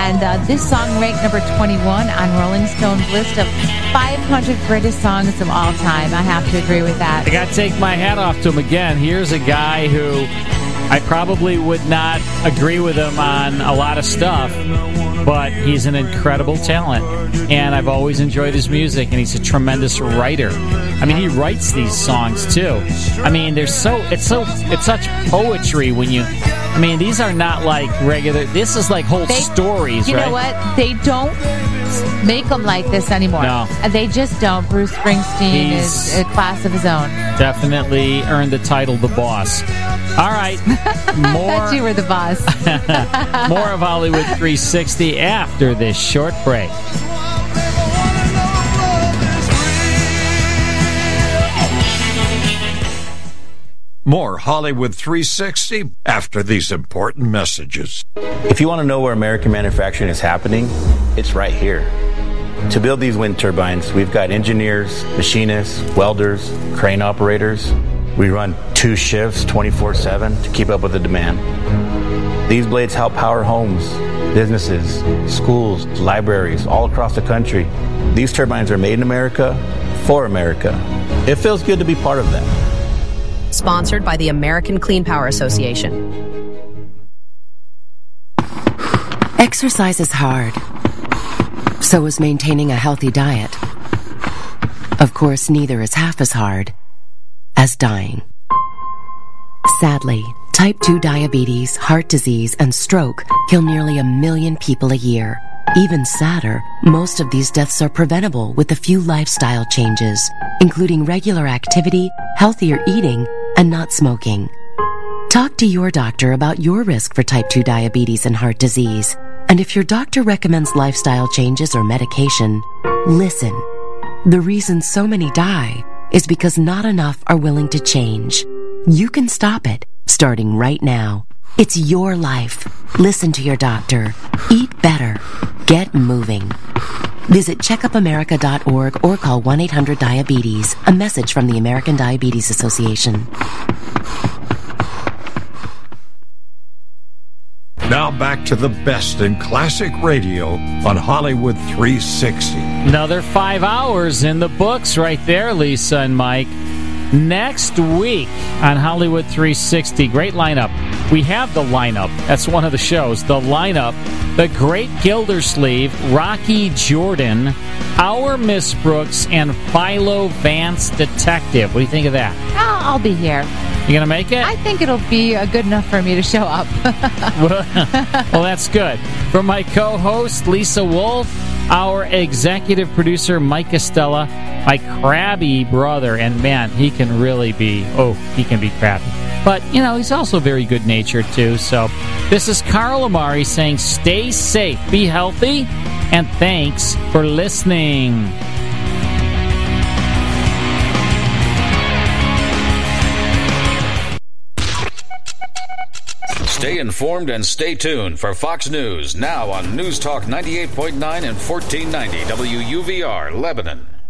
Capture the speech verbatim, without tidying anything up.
And uh, this song ranked number twenty-one on Rolling Stone's list of five hundred greatest songs of all time. I have to agree with that. I got to take my hat off to him again. Here's a guy who I probably would not agree with him on a lot of stuff, but he's an incredible talent, and I've always enjoyed his music, and he's a tremendous writer. I mean, he writes these songs too. I mean, there's so it's so it's such poetry when you. I mean, these are not like regular. This is like whole they, stories, you right? You know what? They don't make them like this anymore. No, they just don't. Bruce Springsteen He's is a class of his own. Definitely earned the title, the boss. All right, more. I thought you were the boss. More of Hollywood three sixty after this short break. More Hollywood three sixty after these important messages. If you want to know where American manufacturing is happening, it's right here. To build these wind turbines, we've got engineers, machinists, welders, crane operators. We run two shifts twenty-four seven to keep up with the demand. These blades help power homes, businesses, schools, libraries all across the country. These turbines are made in America, for America. It feels good to be part of that. Sponsored by the American Clean Power Association. Exercise is hard. So is maintaining a healthy diet. Of course, neither is half as hard as dying. Sadly, type two diabetes, heart disease, and stroke kill nearly a million people a year. Even sadder, most of these deaths are preventable with a few lifestyle changes, including regular activity, healthier eating, and not smoking. Talk to your doctor about your risk for type two diabetes and heart disease. And if your doctor recommends lifestyle changes or medication, listen. The reason so many die is because not enough are willing to change. You can stop it, starting right now. It's your life. Listen to your doctor. Eat better. Get moving. Visit checkup america dot org or call one eight hundred diabetes. A message from the American Diabetes Association. Now back to the best in classic radio on Hollywood three sixty. Another five hours in the books right there, Lisa and Mike. Next week on Hollywood three sixty, great lineup. We have the lineup. That's one of the shows. The lineup, The Great Gildersleeve, Rocky Jordan, Our Miss Brooks, and Philo Vance Detective. What do you think of that? I'll, I'll be here. You going to make it? I think it'll be uh, good enough for me to show up. Well, that's good. For my co-host, Lisa Wolf, our executive producer, Mike Costello, my crabby brother, and man, he can really be, oh, he can be crabby. But, you know, he's also very good-natured, too. So this is Carl Amari saying stay safe, be healthy, and thanks for listening. Stay informed and stay tuned for Fox News, now on News Talk ninety-eight point nine and fourteen ninety W U V R, Lebanon.